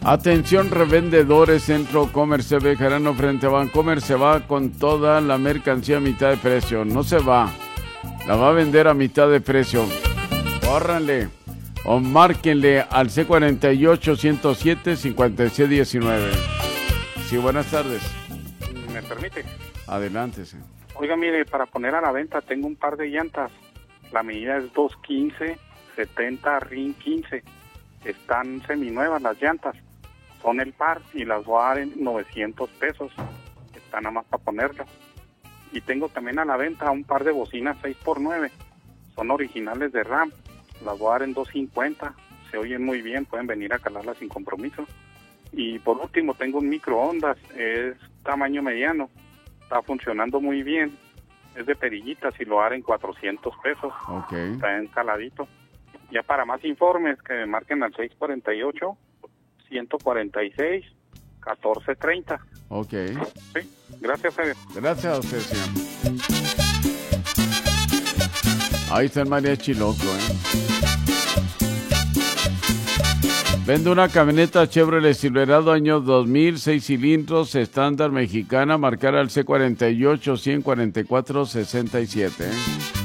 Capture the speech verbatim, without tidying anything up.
Atención revendedores, Centro Comercio Bejarano frente a Vancomer se va con toda la mercancía a mitad de precio. No se va, la va a vender a mitad de precio. Córranle o márquenle al C cuarenta y ocho, ciento siete, cincuenta y seis diecinueve. Sí, buenas tardes. ¿Me permite? Adelante, sí. Oiga, mire, para poner a la venta tengo un par de llantas. La medida es dos quince, setenta, R I N quince. Están seminuevas las llantas. Son el par y las voy a dar en novecientos pesos. Está nada más para ponerlas. Y tengo también a la venta un par de bocinas seis por nueve. Son originales de RAM. Las voy a dar en dos cincuenta. Se oyen muy bien, pueden venir a calarlas sin compromiso. Y por último tengo un microondas, es tamaño mediano. Está funcionando muy bien. Es de perillitas y lo voy a dar en cuatrocientos pesos. Okay. Está encaladito. Ya para más informes que me marquen al seis cuarenta y ocho, ciento cuarenta y seis, catorce treinta. Ok. Sí, gracias, Fede. Gracias a usted, señor. Ahí está el mariachi loco, ¿eh? Vende una camioneta Chevrolet Silverado año dos mil, seis cilindros, estándar mexicana, marcar al C cuarenta y ocho, ciento cuarenta y cuatro, sesenta y siete, ¿eh?